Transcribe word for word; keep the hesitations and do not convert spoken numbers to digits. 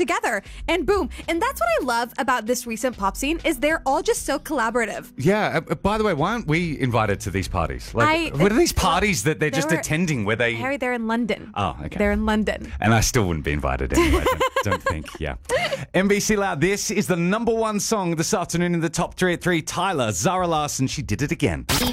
together, and boom. And that's what I love about this recent pop scene is they're all just so collaborative. Yeah. Uh, by the way, why aren't we invited to these parties? Like, I- what are these parties that they're They just were- attending where they... Harry, they're in London. Oh, okay. They're in London. And I still wouldn't be invited anyway. don't, don't think, yeah. N B C Loud, this is the number one song this afternoon in the top three at three. Tyler, Zara Larsson, she did it again.